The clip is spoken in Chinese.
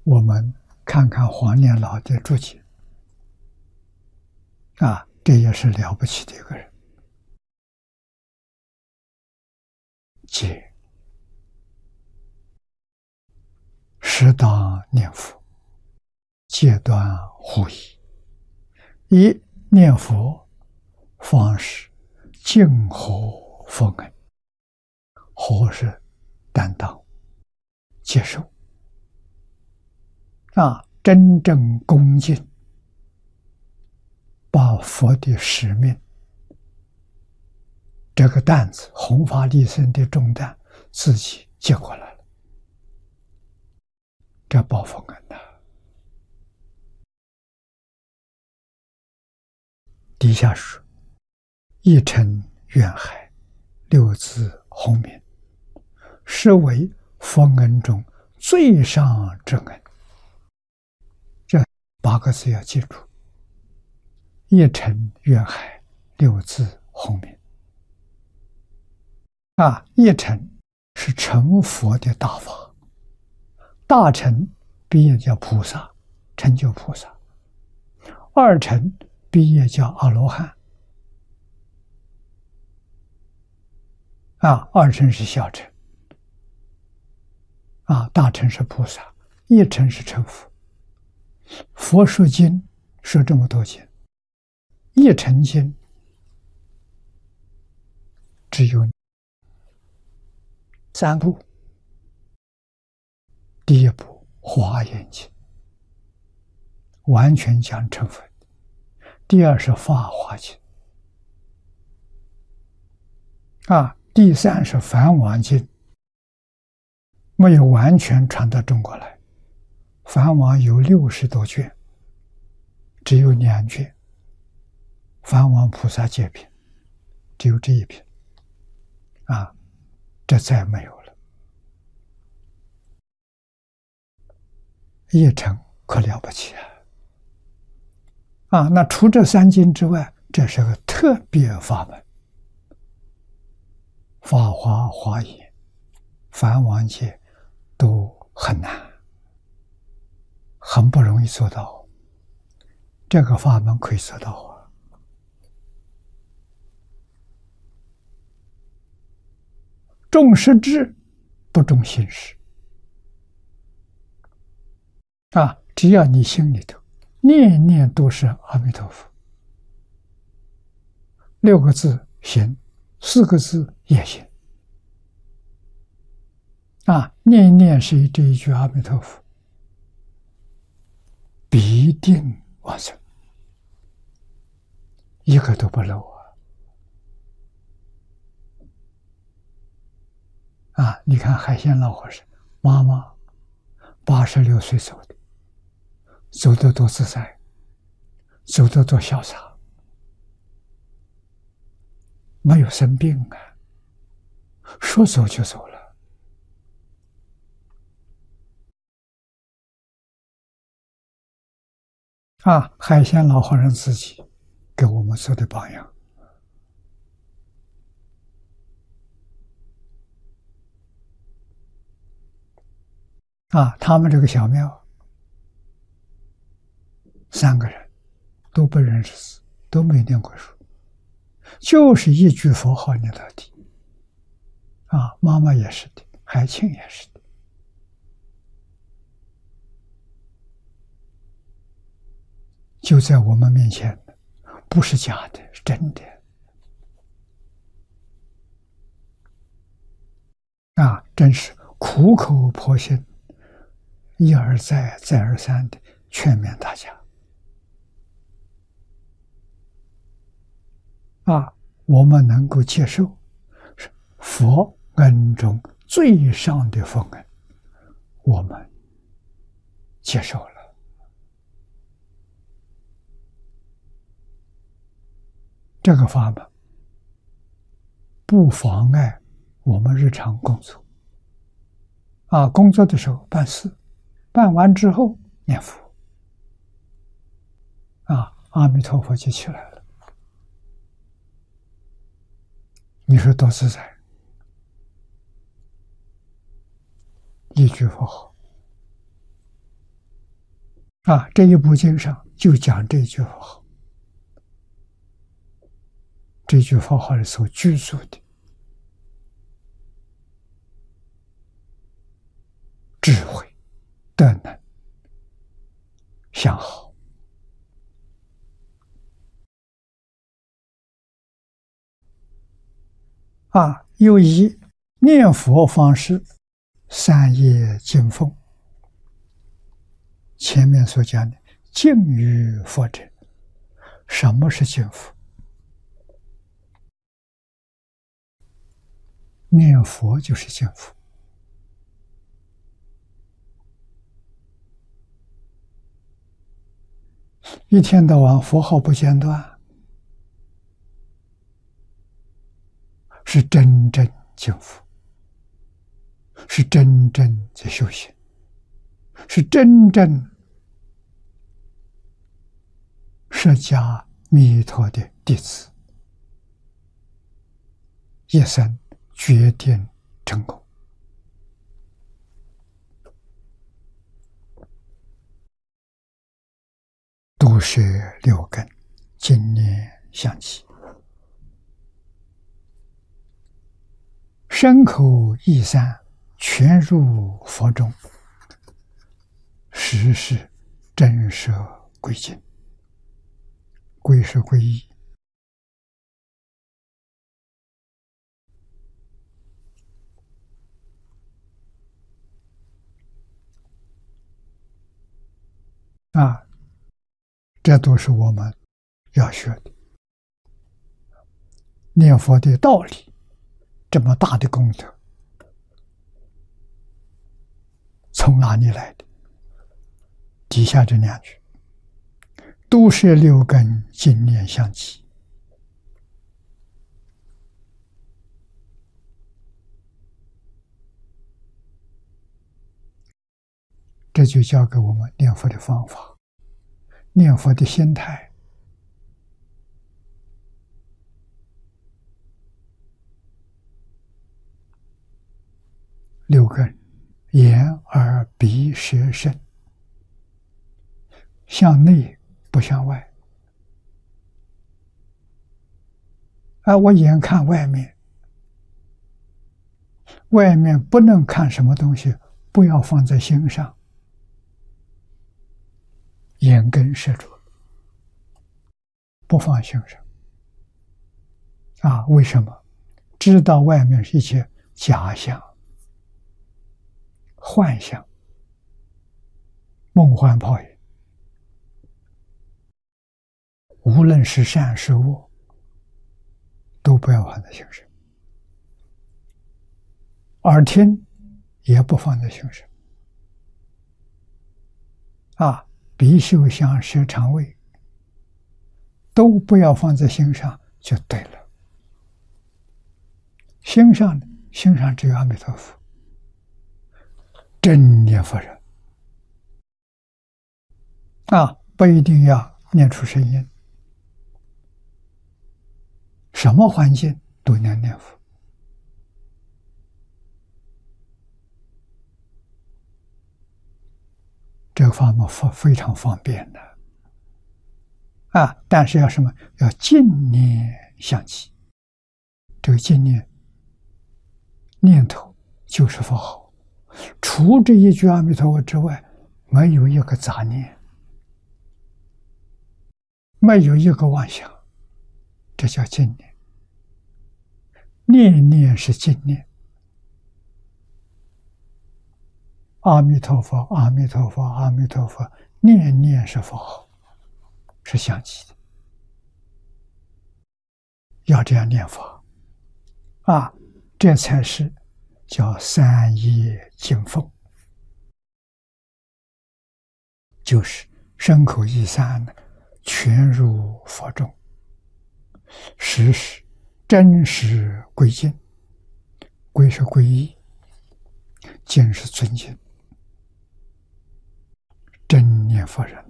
我们看看黄念老的注解，这也是了不起的一个人。戒，适当念佛，戒断狐疑。一念佛方是静和佛恩，和是担当接受，真正恭敬，把佛的使命这个担子，弘法利生的重担自己接过来了，这报佛恩呐。底下说：一尘愿海，六字洪名，是为佛恩中最上之恩。这8个字要记住：一尘愿海，六字洪名。一尘是成佛的大法，大乘毕业叫菩萨，成就菩萨；二乘毕业叫阿罗汉，二乘是小乘，大乘是菩萨，一乘是成佛。佛说经说这么多经，一乘经只有3部。第一部《华严经》，完全讲成佛；第二是《法华经》，第三是《梵网经》，没有完全传到中国来。梵网有60多卷，只有2卷，梵网菩萨戒品，只有这一品，这再没有了。一乘可了不起那除这3经之外，这是个特别法门。法华、华严、梵网戒都很难，很不容易做到。这个法门可以做到重实质，不重形式。只要你心里头念念都是阿弥陀佛，6个字行，4个字也行。念念是这一句阿弥陀佛，必定完成，一个都不漏你看海鲜老和尚妈妈86岁走的，走得多自在，走得多潇洒，没有生病说走就走了。海鲜老和尚自己给我们做的榜样。他们这个小庙3个人都不认识字，都没念过书，就是一句佛号念到底。妈妈也是的，海清也是的。就在我们面前，不是假的，是真的。真是苦口婆心，一而再，再而三的劝勉大家。我们能够接受，是佛恩中最上的佛恩，我们接受了。这个法门不妨碍我们日常工作。工作的时候办事，办完之后念佛，阿弥陀佛就起来了。你说多自在，一句佛号， 这一部经上就讲这句佛号，这句佛号是所具足的智慧、德能、相好。又以念佛方式三业敬奉。前面所讲的敬于佛者，什么是敬佛？念佛就是敬佛。一天到晚佛号不间断，是真正敬佛，是真正在修行，是真正释迦弥陀的弟子，一生决定成功。度摄六根，经念相继，身口意三全入佛中，实是真摄归净。归是归依，这都是我们要学的。念佛的道理，这么大的功德，从哪里来的？底下这两句：度摄六根，经念相继。这就教给我们念佛的方法，念佛的心态。六根：眼、耳、鼻、舌、身，向内不向外。我眼看外面，外面不能看什么东西，不要放在心上。眼根摄住，不放心上。为什么？知道外面是一切假象、幻象、梦幻泡影，无论是善是恶，都不要放在心上。耳听也不放在心上。鼻、嗅、香、舌、肠、胃都不要放在心上，就对了。心上只有阿弥陀佛，真念佛人不一定要念出声音，什么环境都能念佛。这个法门非常方便的但是要什么？要净念相继。这个净念念头就是佛号，除这一句阿弥陀佛之外，没有一个杂念，没有一个妄想，这叫净念。念念是净念。阿弥陀佛，阿弥陀佛，阿弥陀佛，念念是佛号，是相继的。要这样念法这才是叫三业敬奉，就是身口意三全入佛中，实是真实归净。归是归依，净是尊敬。真念佛人